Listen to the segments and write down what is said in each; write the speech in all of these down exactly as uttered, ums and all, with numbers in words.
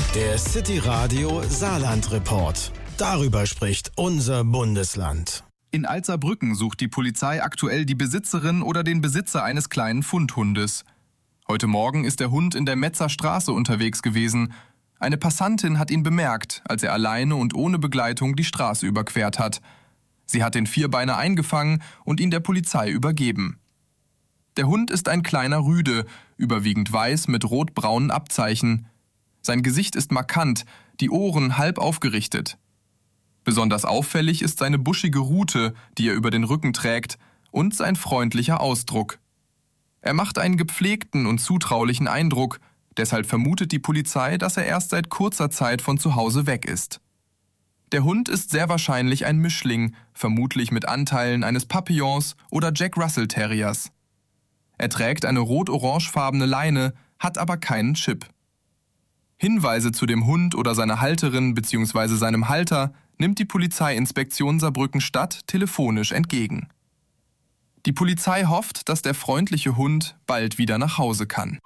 Der City Radio Saarland Report. Darüber spricht unser Bundesland. In Alzerbrücken sucht die Polizei aktuell die Besitzerin oder den Besitzer eines kleinen Fundhundes. Heute Morgen ist der Hund in der Metzer Straße unterwegs gewesen. Eine Passantin hat ihn bemerkt, als er alleine und ohne Begleitung die Straße überquert hat. Sie hat den Vierbeiner eingefangen und ihn der Polizei übergeben. Der Hund ist ein kleiner Rüde, überwiegend weiß mit rot-braunen Abzeichen. Sein Gesicht ist markant, die Ohren halb aufgerichtet. Besonders auffällig ist seine buschige Rute, die er über den Rücken trägt, und sein freundlicher Ausdruck. Er macht einen gepflegten und zutraulichen Eindruck, deshalb vermutet die Polizei, dass er erst seit kurzer Zeit von zu Hause weg ist. Der Hund ist sehr wahrscheinlich ein Mischling, vermutlich mit Anteilen eines Papillons oder Jack Russell Terriers. Er trägt eine rot-orangefarbene Leine, hat aber keinen Chip. Hinweise zu dem Hund oder seiner Halterin bzw. seinem Halter nimmt die Polizeiinspektion Saarbrücken-Stadt telefonisch entgegen. Die Polizei hofft, dass der freundliche Hund bald wieder nach Hause kann.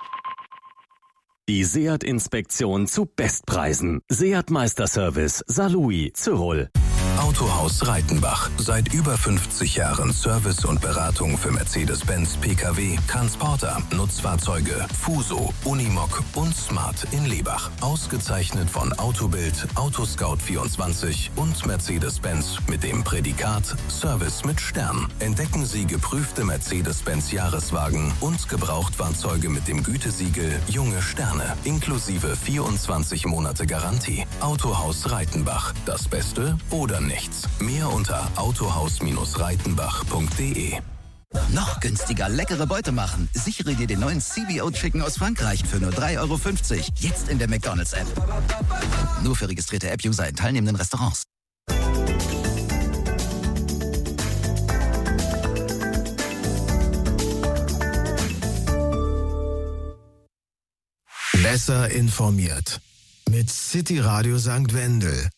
Die Seat-Inspektion zu Bestpreisen. Seat Meisterservice Saarlouis, Zürol. Autohaus Reitenbach. Seit über fünfzig Jahren Service und Beratung für Mercedes-Benz, P K W, Transporter, Nutzfahrzeuge, Fuso, Unimog und Smart in Lebach. Ausgezeichnet von Autobild, Autoscout vierundzwanzig und Mercedes-Benz mit dem Prädikat Service mit Stern. Entdecken Sie geprüfte Mercedes-Benz Jahreswagen und Gebrauchtfahrzeuge mit dem Gütesiegel Junge Sterne, inklusive vierundzwanzig Monate Garantie. Autohaus Reitenbach. Das Beste oder nichts. Mehr unter autohaus Reitenbach punkt de. Noch günstiger leckere Beute machen. Sichere dir den neuen C B O Chicken aus Frankreich für nur drei Euro fünfzig. Jetzt in der McDonald's-App. Nur für registrierte App-User in teilnehmenden Restaurants. Besser informiert. Mit City Radio Sankt Wendel.